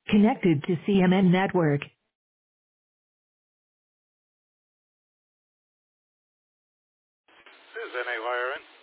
Connected to CMN network. This is N.A. Wiring.